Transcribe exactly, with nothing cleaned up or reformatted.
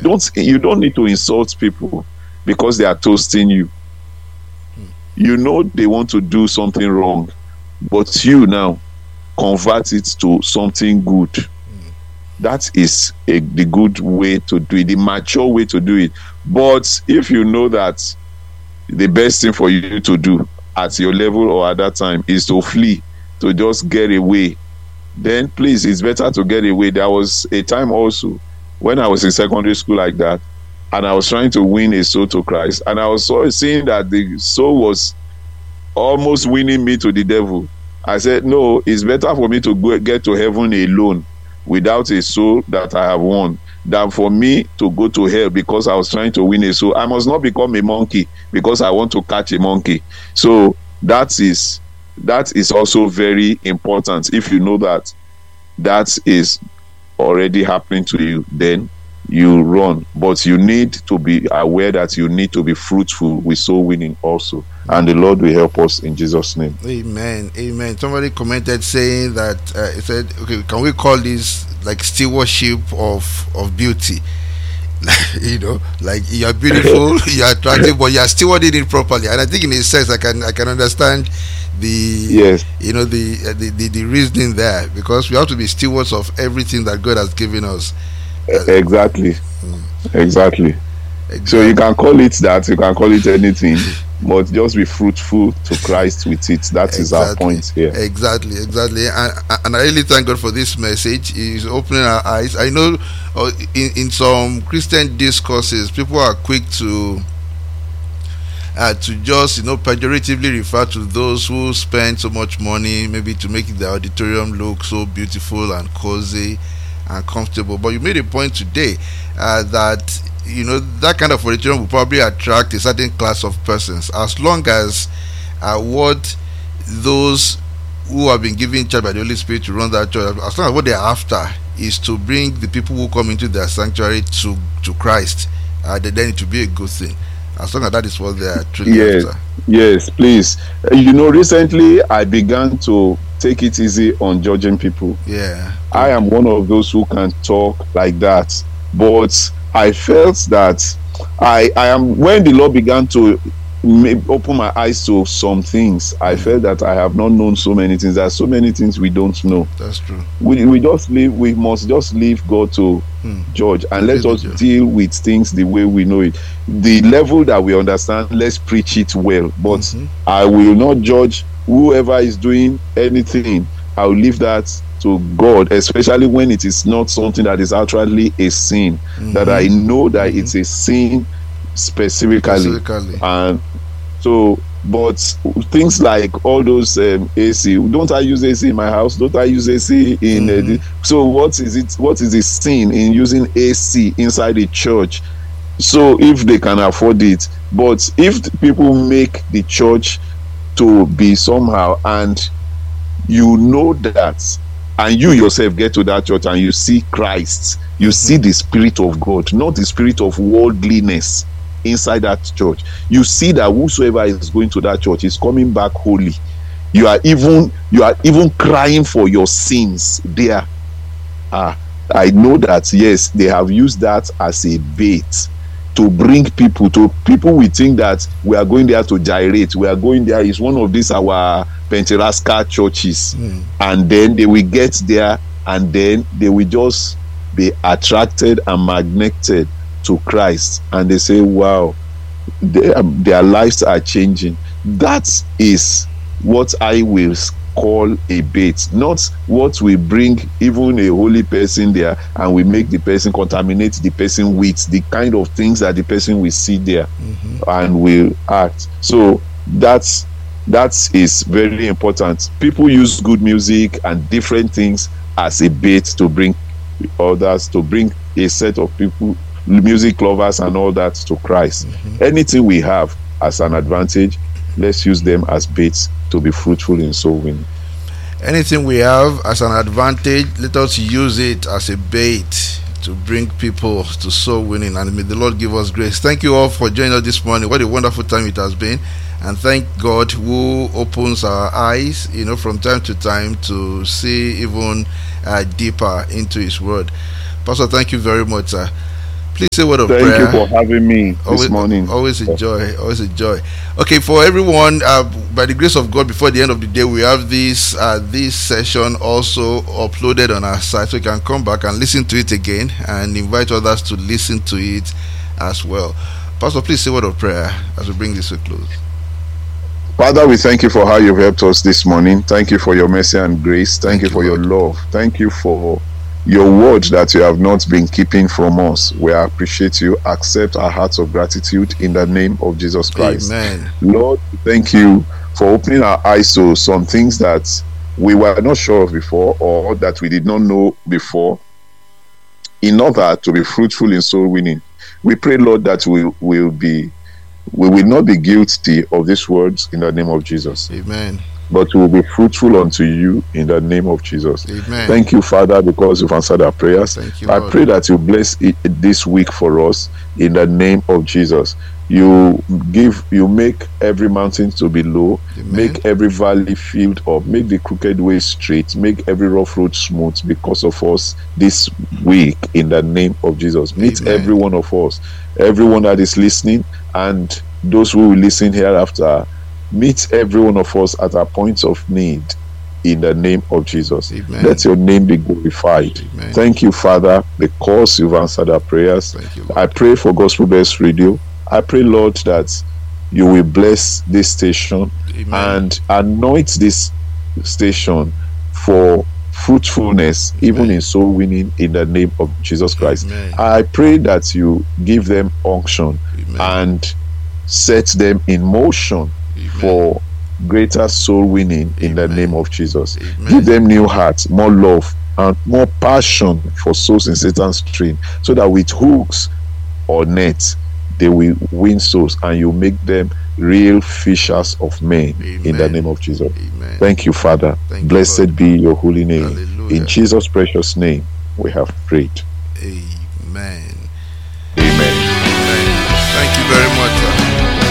don't you don't need to insult people because they are toasting you. You know they want to do something wrong, but you now convert it to something good. That is a, the good way to do it, the mature way to do it. But if you know that the best thing for you to do at your level or at that time is to flee, to just get away, then please, it's better to get away. There was a time also when I was in secondary school like that, and I was trying to win a soul to Christ, and I was so seeing that the soul was almost winning me to the devil. I said, no, it's better for me to go, get to heaven alone without a soul that I have won, than for me to go to hell because I was trying to win a soul. I must not become a monkey because I want to catch a monkey. So that is that is also very important. If you know that that is already happening to you, then you run. But you need to be aware that you need to be fruitful with soul winning also. And the Lord will help us in Jesus' name. Amen. Amen. Somebody commented saying that uh, he said, okay, can we call this like stewardship of of beauty? You know, like you're beautiful, you're attractive, but you're stewarding it properly. And I think in a sense I can I can understand the yes. you know the, uh, the the the reasoning there, because we have to be stewards of everything that God has given us. Uh, exactly. Mm. Exactly. Exactly. So you can call it that, you can call it anything, but just be fruitful to Christ with it. That is exactly. our point here. Exactly, exactly. And, and I really thank God for this message. He's opening our eyes. I know uh, in, in some Christian discourses, people are quick to uh, to just, you know, pejoratively refer to those who spend so much money, maybe to make the auditorium look so beautiful and cozy and comfortable. But you made a point today uh, that, you know, that kind of auditorium will probably attract a certain class of persons, as long as uh, what those who have been given charge by the Holy Spirit to run that church, as long as what they're after is to bring the people who come into their sanctuary to to Christ, uh, then it will be a good thing. As long as that is what they are truly yes, after. Yes, please. Uh, you know, recently I began to take it easy on judging people. Yeah. I am one of those who can talk like that, but I felt that I I am when the Lord began to open my eyes to some things, I mm. felt that I have not known so many things. There are so many things we don't know. That's true. We we just leave. We must just leave God to mm. judge, and let us deal with things the way we know it. The level that we understand, let's preach it well. But mm-hmm. I will not judge whoever is doing anything. I will leave that to God, especially when it is not something that is actually a sin, mm-hmm. that I know that mm-hmm. it's a sin specifically. specifically and so, but things like all those um, A C, don't I use A C in my house? Don't I use A C in mm-hmm. uh, the, so what is it what is the sin in using A C inside the church? So if they can afford it, but if people make the church to be somehow, and you know that, and you yourself get to that church and you see Christ, you see the Spirit of God, not the spirit of worldliness inside that church. You see that whosoever is going to that church is coming back holy. You are even you are even crying for your sins there. Ah, I know that, yes, they have used that as a bait to bring people to people. We think that we are going there to gyrate. We are going there is one of these our Pentecostal churches, mm. and then they will get there, and then they will just be attracted and magneted to Christ, and they say, wow, they, um, their lives are changing. That is what I will call a bait, not what we bring even a holy person there and we make the person contaminate the person with the kind of things that the person will see there mm-hmm. and will act. So that's that is very important. People use good music and different things as a bait to bring others, to bring a set of people, music lovers and all that, to Christ. Mm-hmm. Anything we have as an advantage, let's use them as baits to be fruitful in soul winning. Anything we have as an advantage, let us use it as a bait to bring people to soul winning, and may the Lord give us grace. Thank you all for joining us this morning. What a wonderful time it has been, and thank God who opens our eyes, you know, from time to time to see even uh, deeper into His Word. Pastor, thank you very much, sir. Please say a word of Thank prayer. you for having me always, this morning. Always a joy. Always a joy. Okay, for everyone, uh, by the grace of God, before the end of the day, we have this uh, this session also uploaded on our site, so you can come back and listen to it again and invite others to listen to it as well. Pastor, please say a word of prayer as we bring this to a close. Father, we thank you for how you've helped us this morning. Thank you for your mercy and grace. Thank, thank you for you, your love. Thank you for your word that you have not been keeping from us. We appreciate you. Accept our hearts of gratitude in the name of Jesus Christ. Amen. Lord, thank you for opening our eyes to some things that we were not sure of before, or that we did not know before, in order to be fruitful in soul winning. We pray, Lord, that we will be we will not be guilty of these words in the name of Jesus. Amen. But we will be fruitful unto you in the name of Jesus. Amen. Thank you, Father, because you've answered our prayers. Thank you, I Lord. pray that you bless it this week for us in the name of Jesus. You give, you make every mountain to be low, Amen. Make every valley filled up, make the crooked way straight, make every rough road smooth because of us this week in the name of Jesus. Meet Amen. every one of us, everyone that is listening, and those who will listen hereafter. Meet every one of us at our points of need in the name of Jesus. Amen. Let your name be glorified. Amen. Thank you, Father, because you've answered our prayers. Thank you, I pray for Gospel Best Radio. I pray, Lord, that you will bless this station. Amen. And anoint this station for fruitfulness, Amen. Even in soul winning in the name of Jesus Christ. Amen. I pray that you give them unction, Amen. And set them in motion, Amen. For greater soul winning in Amen. The name of Jesus. Amen. Give them new hearts, more love, and more passion for souls in Satan's stream, so that with hooks or nets they will win souls, and you make them real fishers of men. Amen. In the name of Jesus. Amen. Thank you, Father. Thank Blessed you, be your holy name. Hallelujah. In Jesus' precious name we have prayed. Amen. Amen. Amen. Thank you very much,